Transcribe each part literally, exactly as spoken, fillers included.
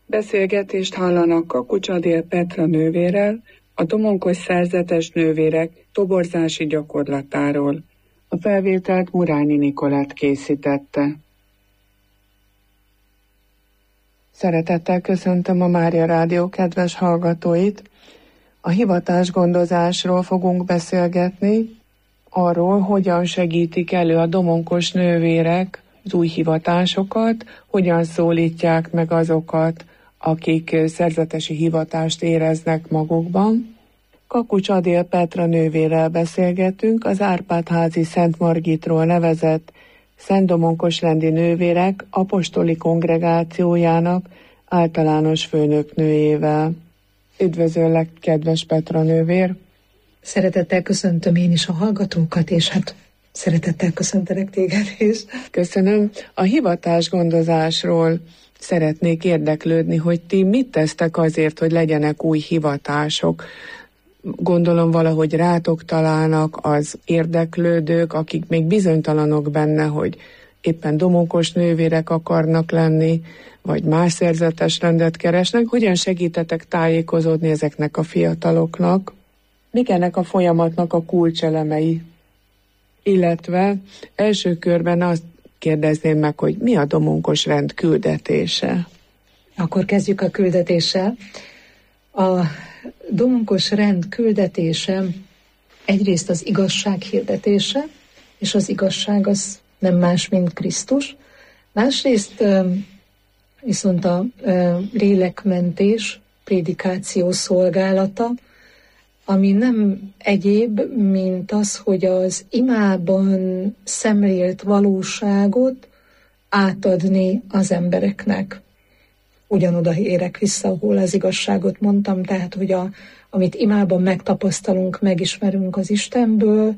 Beszélgetést hallanak Kakucs Adél Petra nővérrel, a Domonkos Szerzetes Nővérek toborzási gyakorlatáról. A felvételt Murányi Nikolett készítette. Szeretettel köszöntöm a Mária Rádió kedves hallgatóit. A hivatásgondozásról fogunk beszélgetni, arról, hogyan segítik elő a domonkos nővérek az új hivatásokat, hogyan szólítják meg azokat, akik szerzetesi hivatást éreznek magukban. Kakucs Adél Petra nővérrel beszélgetünk, az Árpád-házi Szent Margitról nevezett Szentdomonkos-rendi nővérek apostoli kongregációjának általános főnöknőjével. Üdvözöllek, kedves Petra nővér! Szeretettel köszöntöm én is a hallgatókat, és hát szeretettel köszöntelek téged is. Köszönöm. A hivatásgondozásról szeretnék érdeklődni, hogy ti mit tesztek azért, hogy legyenek új hivatások. Gondolom valahogy rátok találnak az érdeklődők, akik még bizonytalanok benne, hogy éppen domonkos nővérek akarnak lenni, vagy más szerzetes rendet keresnek. Hogyan segítetek tájékozódni ezeknek a fiataloknak? Mik ennek a folyamatnak a kulcselemei? Illetve első körben azt kérdezném meg, hogy mi a domonkos rend küldetése? Akkor kezdjük a küldetéssel. A domonkos rend küldetése egyrészt az igazság hirdetése, és az igazság az nem más, mint Krisztus. Másrészt viszont a lélekmentés, prédikáció szolgálata, ami nem egyéb, mint az, hogy az imában szemlélt valóságot átadni az embereknek. Ugyanoda érek vissza, ahol az igazságot mondtam, tehát, hogy a, amit imában megtapasztalunk, megismerünk az Istenből,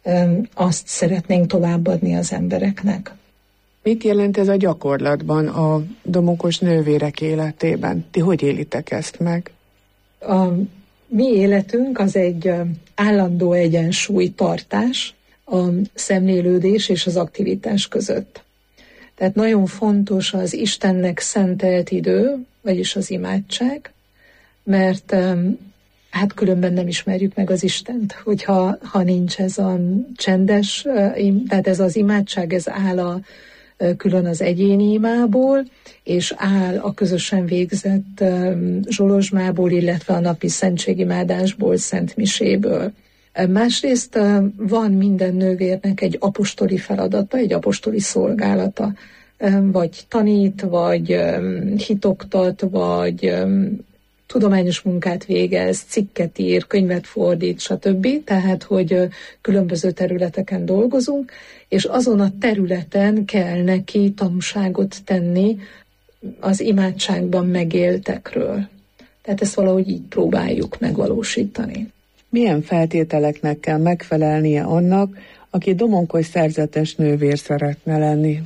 azt szeretnénk továbbadni az embereknek. Mit jelent ez a gyakorlatban, a domonkos nővérek életében? Ti hogy élitek ezt meg? A mi életünk az egy állandó egyensúlytartás a szemlélődés és az aktivitás között. Tehát nagyon fontos az Istennek szentelt idő, vagyis az imádság, mert hát különben nem ismerjük meg az Istent, hogyha ha nincs ez a csendes, tehát ez az imádság, ez áll a, külön az egyéni imából, és áll a közösen végzett zsolozsmából, illetve a napi szentségimádásból, szentmiséből. Másrészt van minden nővérnek egy apostoli feladata, egy apostoli szolgálata, vagy tanít, vagy hitoktat, vagy tudományos munkát végez, cikket ír, könyvet fordít, stb. Tehát, hogy különböző területeken dolgozunk, és azon a területen kell neki tanúságot tenni az imádságban megéltekről. Tehát ezt valahogy így próbáljuk megvalósítani. Milyen feltételeknek kell megfelelnie annak, aki domonkos szerzetes nővér szeretne lenni?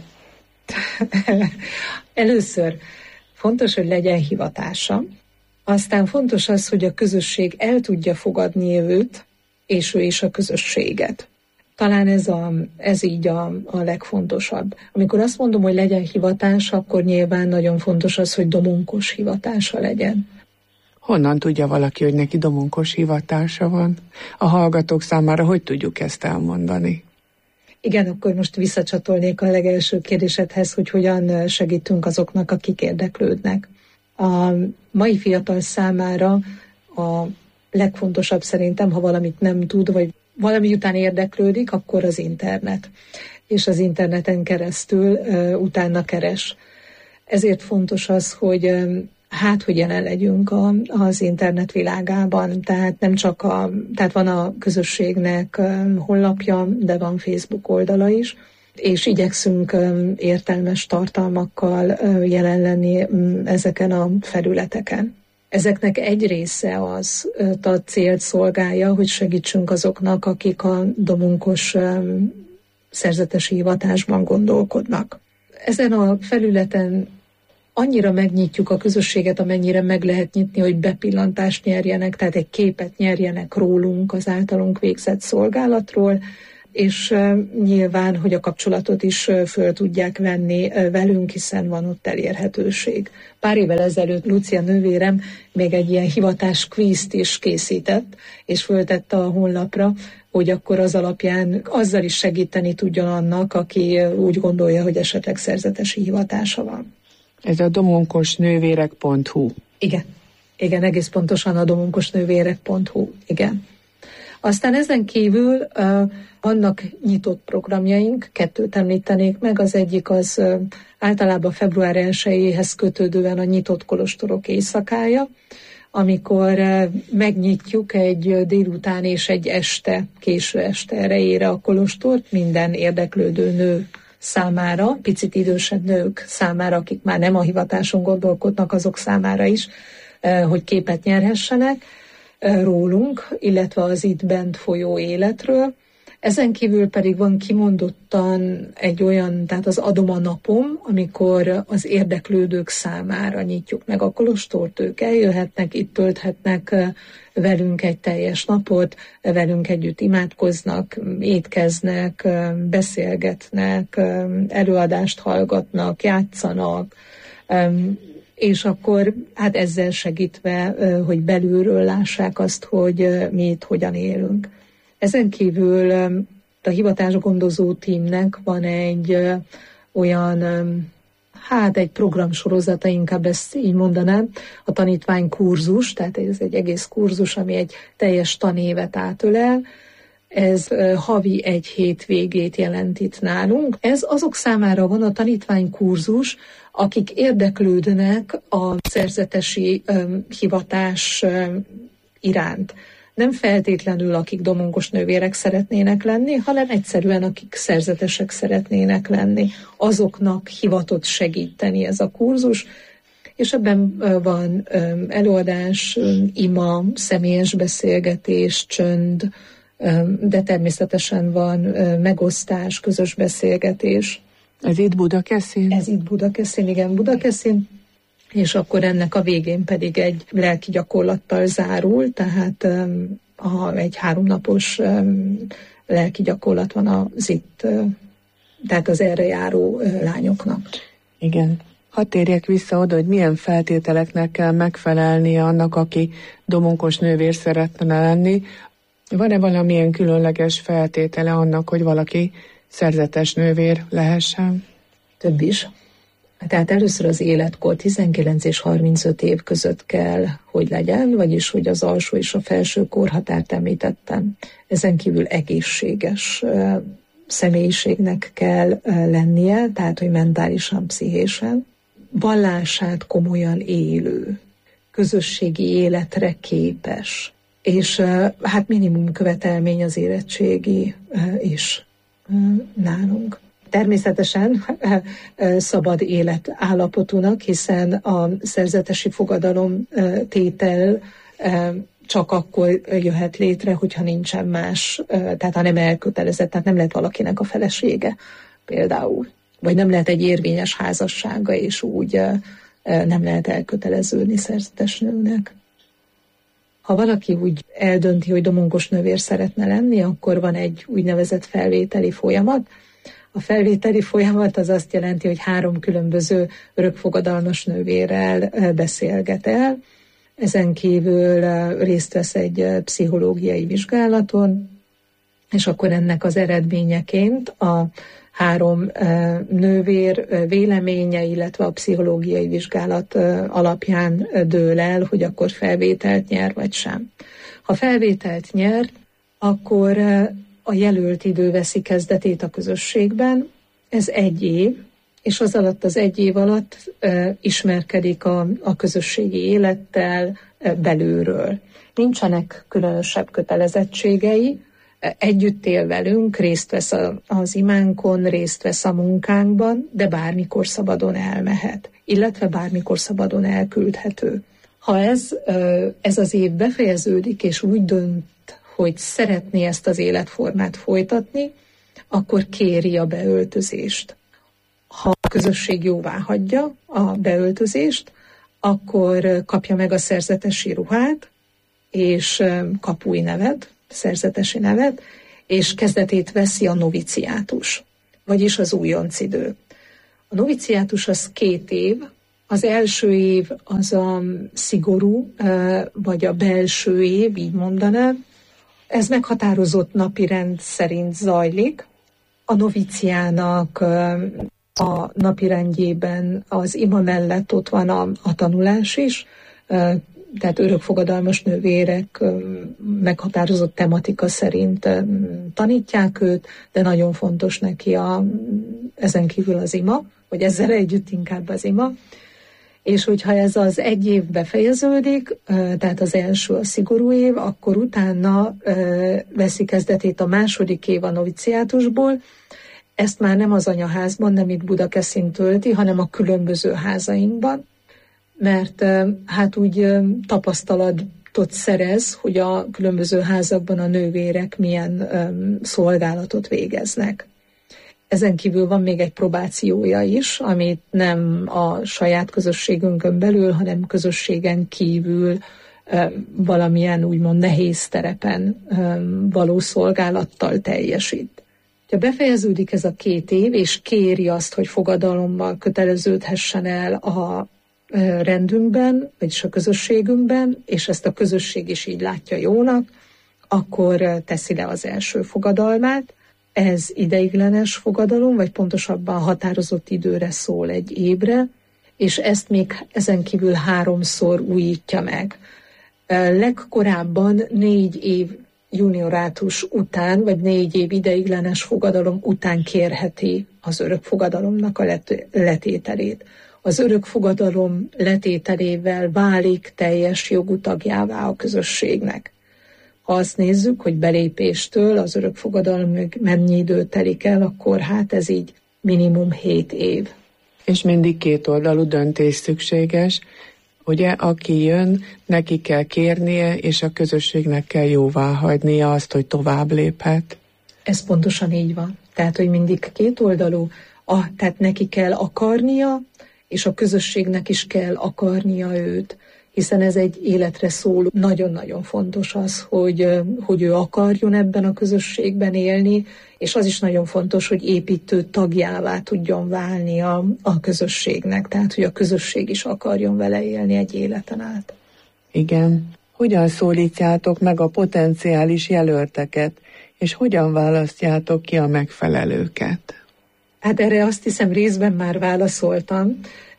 Először fontos, hogy legyen hivatása. Aztán fontos az, hogy a közösség el tudja fogadni őt, és ő is a közösséget. Talán ez, a, ez így a, a legfontosabb. Amikor azt mondom, hogy legyen hivatása, akkor nyilván nagyon fontos az, hogy domonkos hivatása legyen. Honnan tudja valaki, hogy neki domonkos hivatása van? A hallgatók számára hogy tudjuk ezt elmondani? Igen, akkor most visszacsatolnék a legelső kérdésedhez, hogy hogyan segítünk azoknak, akik érdeklődnek. A mai fiatal számára a legfontosabb szerintem, ha valamit nem tud, vagy valami után érdeklődik, akkor az internet. És az interneten keresztül uh, utána keres. Ezért fontos az, hogy um, hát, hogy jelen legyünk a, az internet világában. Tehát nem csak a, tehát van a közösségnek um, honlapja, de van Facebook oldala is, és igyekszünk um, értelmes tartalmakkal uh, jelen lenni um, ezeken a felületeken. Ezeknek egy része az a célt szolgálja, hogy segítsünk azoknak, akik a domonkos um, szerzetesi hivatásban gondolkodnak. Ezen a felületen annyira megnyitjuk a közösséget, amennyire meg lehet nyitni, hogy bepillantást nyerjenek, tehát egy képet nyerjenek rólunk, az általunk végzett szolgálatról, és nyilván, hogy a kapcsolatot is föl tudják venni velünk, hiszen van ott elérhetőség. Pár évvel ezelőtt Lucia nővérem még egy ilyen hivatás kvízt is készített, és föltette a honlapra, hogy akkor az alapján azzal is segíteni tudjon annak, aki úgy gondolja, hogy esetleg szerzetesi hivatása van. Ez a domonkosnővérek pont hu. Igen, igen, egész pontosan a domonkosnővérek pont hu, igen. Aztán ezen kívül uh, vannak nyitott programjaink, kettőt említenék meg, az egyik az uh, általában február elsejéhez kötődően a nyitott kolostorok éjszakája, amikor uh, megnyitjuk egy délután és egy este, késő este erejére a kolostort minden érdeklődő nő számára, picit idősebb nők számára, akik már nem a hivatáson gondolkodnak, azok számára is, uh, hogy képet nyerhessenek rólunk, illetve az itt bent folyó életről. Ezen kívül pedig van kimondottan egy olyan, tehát az Adom a napom, amikor az érdeklődők számára nyitjuk meg a kolostort, ők eljöhetnek, itt tölthetnek velünk egy teljes napot, velünk együtt imádkoznak, étkeznek, beszélgetnek, előadást hallgatnak, játszanak, és akkor hát ezzel segítve, hogy belülről lássák azt, hogy mi itt hogyan élünk. Ezen kívül a hivatásgondozó tímnek van egy olyan, hát egy programsorozata, inkább ezt így mondanám, a tanítvány kurzus, tehát ez egy egész kurzus, ami egy teljes tanévet átölel. Ez havi egy hétvégét jelent itt nálunk. Ez azok számára van a tanítványkurzus, akik érdeklődnek a szerzetesi um, hivatás um, iránt. Nem feltétlenül akik domonkos nővérek szeretnének lenni, hanem egyszerűen akik szerzetesek szeretnének lenni. Azoknak hivatott segíteni ez a kurzus, és ebben uh, van um, előadás, um, ima, személyes beszélgetés, csönd, um, de természetesen van uh, megosztás, közös beszélgetés. Ez itt Budakeszin? Ez itt Budakeszin, igen, Budakeszin, és akkor ennek a végén pedig egy lelki gyakorlattal zárul, tehát um, a, egy háromnapos um, lelki gyakorlat van az itt, uh, tehát az erre járó uh, lányoknak. Igen. Hadd térjek vissza oda, hogy milyen feltételeknek kell megfelelnie annak, aki domonkos nővér szeretne lenni. Van-e valamilyen különleges feltétele annak, hogy valaki szerzetes nővér lehessen? Több is. Tehát először az életkor tizenkilenc és harmincöt év között kell, hogy legyen, vagyis hogy az alsó és a felső korhatárt említettem. Ezen kívül egészséges uh, személyiségnek kell uh, lennie, tehát hogy mentálisan, pszichésen. Vallását komolyan élő, közösségi életre képes, és uh, hát minimum követelmény az érettségi uh, is nálunk. Természetesen szabad élet állapotúnak, hiszen a szerzetesi fogadalom tétel csak akkor jöhet létre, hogyha nincsen más, tehát ha nem elkötelezett, tehát nem lehet valakinek a felesége például, vagy nem lehet egy érvényes házassága, és úgy nem lehet elköteleződni szerzetes nőnek. Ha valaki úgy eldönti, hogy domonkos nővér szeretne lenni, akkor van egy úgynevezett felvételi folyamat. A felvételi folyamat az azt jelenti, hogy három különböző örökfogadalmas nővérrel beszélget el. Ezen kívül részt vesz egy pszichológiai vizsgálaton, és akkor ennek az eredményeként a három nővér véleménye, illetve a pszichológiai vizsgálat alapján dől el, hogy akkor felvételt nyer vagy sem. Ha felvételt nyer, akkor a jelölt idő veszi kezdetét a közösségben, ez egy év, és az alatt az egy év alatt ismerkedik a, a közösségi élettel belülről. Nincsenek különösebb kötelezettségei, együtt él velünk, részt vesz az imánkon, részt vesz a munkánkban, de bármikor szabadon elmehet, illetve bármikor szabadon elküldhető. Ha ez, ez az év befejeződik, és úgy dönt, hogy szeretné ezt az életformát folytatni, akkor kéri a beöltözést. Ha a közösség jóvá hagyja a beöltözést, akkor kapja meg a szerzetesi ruhát, és kap új nevet, szerzetesi nevet, és kezdetét veszi a noviciátus, vagyis az újoncidő. A noviciátus az két év, az első év az a szigorú, vagy a belső év, így mondanám. Ez meghatározott napirend szerint zajlik. A noviciának a napirendjében az ima mellett ott van a, a tanulás is, tehát örökfogadalmas nővérek meghatározott tematika szerint tanítják őt, de nagyon fontos neki a, ezen kívül az ima, vagy ezzel együtt inkább az ima. És hogyha ez az egy év befejeződik, tehát az első a szigorú év, akkor utána veszi kezdetét a második év a noviciátusból. Ezt már nem az anyaházban, nem itt Budakeszin tölti, hanem a különböző házainkban, mert hát úgy tapasztalatot szerez, hogy a különböző házakban a nővérek milyen szolgálatot végeznek. Ezen kívül van még egy probációja is, amit nem a saját közösségünkön belül, hanem közösségen kívül valamilyen úgymond nehéz terepen való szolgálattal teljesít. Ha befejeződik ez a két év, és kéri azt, hogy fogadalommal köteleződhessen el a rendünkben, vagyis a közösségünkben, és ezt a közösség is így látja jónak, akkor teszi le az első fogadalmát. Ez ideiglenes fogadalom, vagy pontosabban határozott időre szól, egy évre, és ezt még ezen kívül háromszor újítja meg. Legkorábban négy év juniorátus után, vagy négy év ideiglenes fogadalom után kérheti az örökfogadalomnak a letételét. Az örökfogadalom letételével válik teljes jogú tagjává a közösségnek. Ha azt nézzük, hogy belépéstől az örökfogadalomig mennyi idő telik el, akkor hát ez így minimum hét év. És mindig kétoldalú döntés szükséges. Ugye, aki jön, neki kell kérnie, és a közösségnek kell jóvá hagynia azt, hogy tovább léphet. Ez pontosan így van. Tehát, hogy mindig kétoldalú, a, tehát neki kell akarnia, és a közösségnek is kell akarnia őt. Hiszen ez egy életre szóló, nagyon-nagyon fontos az, hogy, hogy ő akarjon ebben a közösségben élni, és az is nagyon fontos, hogy építő tagjává tudjon válni a, a közösségnek, tehát hogy a közösség is akarjon vele élni egy életen át. Igen. Hogyan szólítjátok meg a potenciális jelölteket, és hogyan választjátok ki a megfelelőket? Hát erre azt hiszem részben már válaszoltam.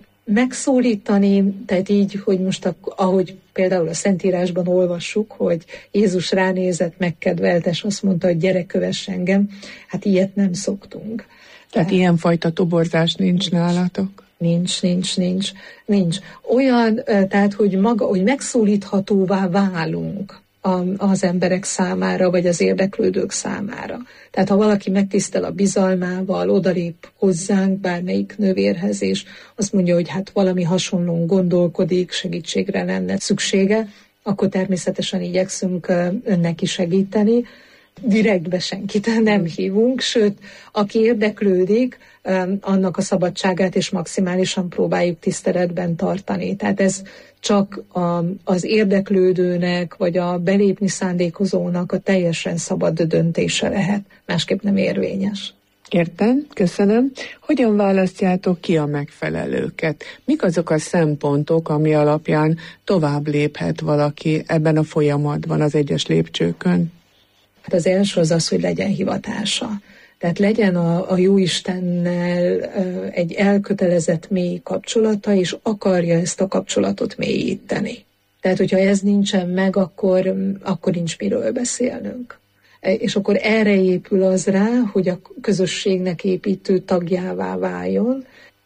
Megszólítani, tehát így, hogy most ahogy például a Szentírásban olvassuk, hogy Jézus ránézett, megkedvelt, és azt mondta, hogy gyere, kövess engem, hát ilyet nem szoktunk. Tehát, tehát ilyenfajta toborzás nincs nálatok? Nincs, nincs, nincs, nincs. Olyan, tehát, hogy maga, hogy megszólíthatóvá válunk az emberek számára, vagy az érdeklődők számára. Tehát ha valaki megtisztel a bizalmával, odalép hozzánk bármelyik nővérhez, és azt mondja, hogy hát valami hasonlón gondolkodik, segítségre lenne szüksége, akkor természetesen igyekszünk neki segíteni. Direktbe senkit nem hívunk, sőt, aki érdeklődik, annak a szabadságát és maximálisan próbáljuk tiszteletben tartani. Tehát ez csak a, az érdeklődőnek, vagy a belépni szándékozónak a teljesen szabad döntése lehet. Másképp nem érvényes. Értem, köszönöm. Hogyan választjátok ki a megfelelőket? Mik azok a szempontok, ami alapján tovább léphet valaki ebben a folyamatban, az egyes lépcsőkön? Hát az első az az, hogy legyen hivatása. Tehát legyen a, a Jóistennel egy elkötelezett mély kapcsolata, és akarja ezt a kapcsolatot mélyíteni. Tehát, hogyha ez nincsen meg, akkor, akkor nincs miről beszélnünk. És akkor erre épül az rá, hogy a közösségnek építő tagjává váljon,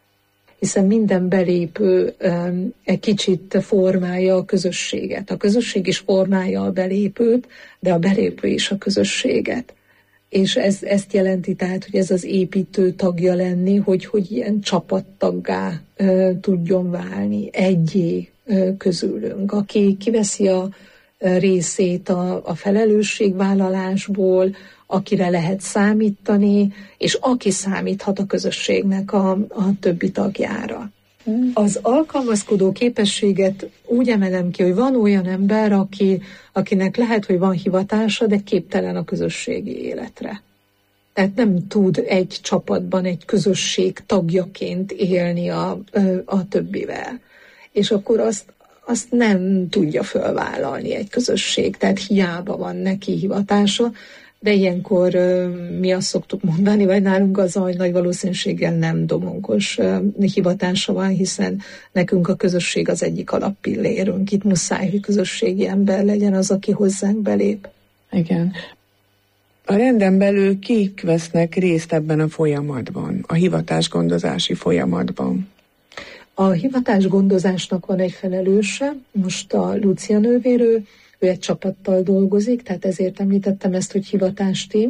hiszen minden belépő um, egy kicsit formálja a közösséget. A közösség is formálja a belépőt, de a belépő is a közösséget. És ez, ezt jelenti tehát, hogy ez az építő tagja lenni, hogy, hogy ilyen csapattaggá uh, tudjon válni, egyé uh, közülünk, aki kiveszi a uh, részét a, a felelősségvállalásból, akire lehet számítani, és aki számíthat a közösségnek a, a többi tagjára. Az alkalmazkodó képességet úgy emelem ki, hogy van olyan ember, aki, akinek lehet, hogy van hivatása, de képtelen a közösségi életre. Tehát nem tud egy csapatban, egy közösség tagjaként élni a, a többivel. És akkor azt, azt nem tudja fölvállalni egy közösség, tehát hiába van neki hivatása, de ilyenkor mi azt szoktuk mondani, vagy nálunk az, hogy nagy valószínűséggel nem domonkos hivatása van, hiszen nekünk a közösség az egyik alappillérünk. Itt muszáj, hogy közösségi ember legyen az, aki hozzánk belép. Igen. A renden belül kik vesznek részt ebben a folyamatban, a hivatásgondozási folyamatban? A hivatásgondozásnak van egy felelőse, most a Lúcia nővérő, ő egy csapattal dolgozik, tehát ezért említettem ezt, hogy hivatástím.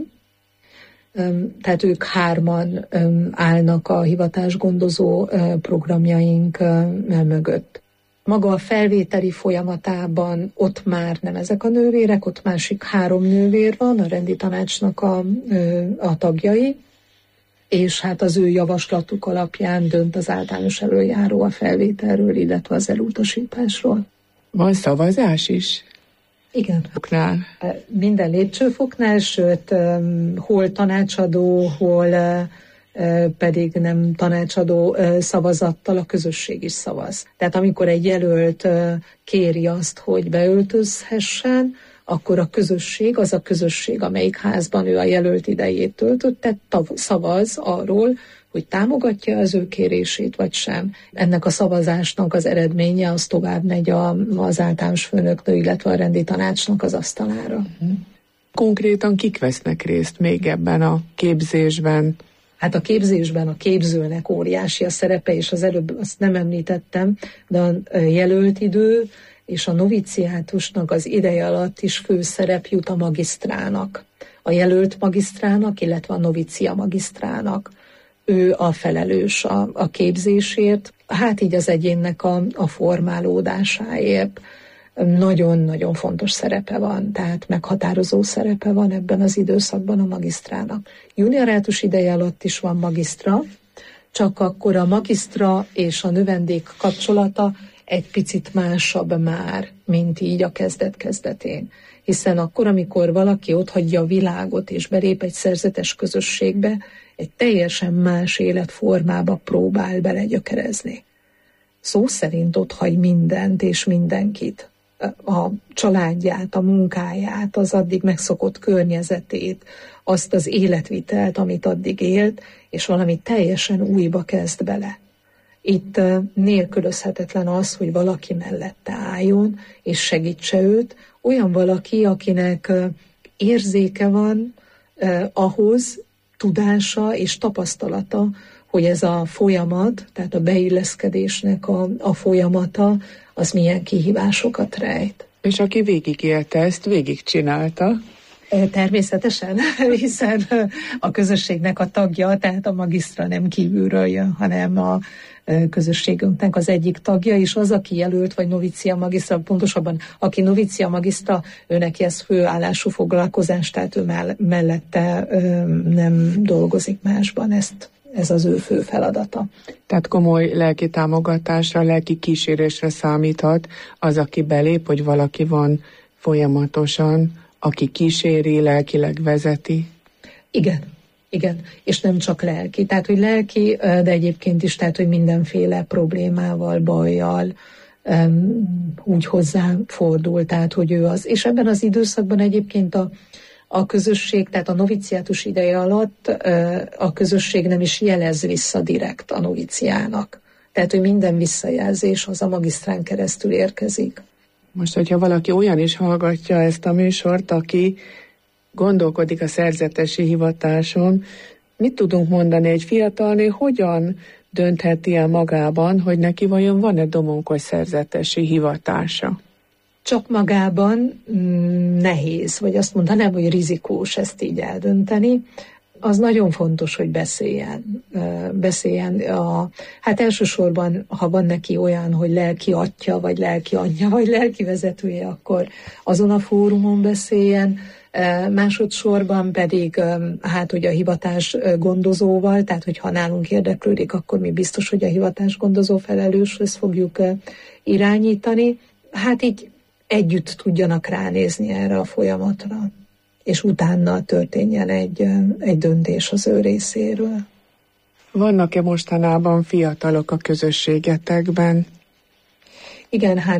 Tehát ők hárman állnak a hivatásgondozó programjaink mögött. Maga a felvételi folyamatában ott már nem ezek a nővérek, ott másik három nővér van, a rendi tanácsnak a, a tagjai, és hát az ő javaslatuk alapján dönt az általános előjáró a felvételről, illetve az elutasításról. Van szavazás is? Igen. Foknál. Minden lépcsőfoknál, sőt, hol tanácsadó, hol pedig nem tanácsadó szavazattal a közösség is szavaz. Tehát amikor egy jelölt kéri azt, hogy beöltözhessen, akkor a közösség, az a közösség, amelyik házban ő a jelölt idejét töltötte, szavaz arról, hogy támogatja az ő kérését, vagy sem. Ennek a szavazásnak az eredménye az tovább megy a, az általános főnöknő, illetve a rendi tanácsnak az asztalára. Konkrétan kik vesznek részt még ebben a képzésben? Hát a képzésben a képzőnek óriási a szerepe, és az előbb azt nem említettem, de a jelölt idő és a noviciátusnak az ideje alatt is főszerep jut a magisztrának. A jelölt magisztrának, illetve a novicia magisztrának. Ő a felelős a, a képzésért, hát így az egyénnek a, a formálódásáért. Nagyon-nagyon fontos szerepe van, tehát meghatározó szerepe van ebben az időszakban a magisztrának. Juniorátus ideje alatt is van magisztra, csak akkor a magisztra és a növendék kapcsolata egy picit másabb már, mint így a kezdet-kezdetén. Hiszen akkor, amikor valaki otthagyja a világot és belép egy szerzetes közösségbe, egy teljesen más életformába próbál belegyökerezni. Szó szerint otthagy mindent és mindenkit. A családját, a munkáját, az addig megszokott környezetét, azt az életvitelt, amit addig élt, és valami teljesen újba kezd bele. Itt nélkülözhetetlen az, hogy valaki mellette álljon, és segítse őt, olyan valaki, akinek érzéke van eh, ahhoz, tudása és tapasztalata, hogy ez a folyamat, tehát a beilleszkedésnek a, a folyamata, az milyen kihívásokat rejt. És aki végigélte ezt, végigcsinálta? Természetesen, hiszen a közösségnek a tagja, tehát a magisztra nem kívülről jön, hanem a közösségünknek az egyik tagja, és az, aki jelölt, vagy novicia magisztra, pontosabban, aki novicia magisztra, ő neki ez főállású foglalkozás, tehát ő mellette nem dolgozik másban, ezt, ez az ő fő feladata. Tehát komoly lelki támogatásra, lelki kísérésre számíthat az, aki belép, hogy valaki van folyamatosan, aki kíséri, lelkileg vezeti? Igen, igen, és nem csak lelki. Tehát, hogy lelki, de egyébként is, tehát, hogy mindenféle problémával, bajjal úgy hozzáfordul, tehát, hogy ő az. És ebben az időszakban egyébként a, a közösség, tehát a noviciátus ideje alatt a közösség nem is jelez vissza direkt a noviciának. Tehát, hogy minden visszajelzés az a magisztrán keresztül érkezik. Most, hogyha valaki olyan is hallgatja ezt a műsort, aki gondolkodik a szerzetesi hivatáson, mit tudunk mondani egy fiatalné, hogyan döntheti el magában, hogy neki vajon van-e domonkos szerzetesi hivatása? Csak magában mm, nehéz, vagy azt mondanám, hogy rizikós ezt így eldönteni. Az nagyon fontos, hogy beszéljen. beszéljen a, hát elsősorban, ha van neki olyan, hogy lelki atya, vagy lelki anyja, vagy lelki vezetője, akkor azon a fórumon beszéljen. Másodszorban pedig hát ugye a hivatás gondozóval, tehát hogyha nálunk érdeklődik, akkor mi biztos, hogy a hivatás gondozó felelőshöz fogjuk irányítani. Hát így együtt tudjanak ránézni erre a folyamatra, és utána történjen egy, egy döntés az ő részéről. Vannak-e mostanában fiatalok a közösségetekben? Igen, hát